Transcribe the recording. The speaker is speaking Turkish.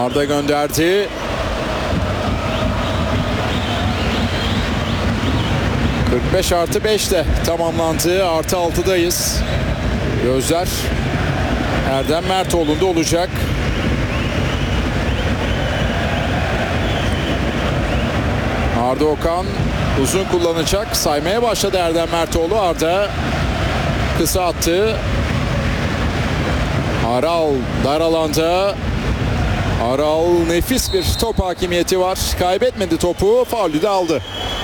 Arda gönderdi. +45'te tamamlandı. +6'dayız. Gözler Erdem Mertoğlu'nda olacak. Arda Okan uzun kullanacak. Saymaya başladı Erdem Mertoğlu. Arda kısa attı. Aral dar alanda. Aral nefis bir top hakimiyeti var. Kaybetmedi topu. Faulü de aldı.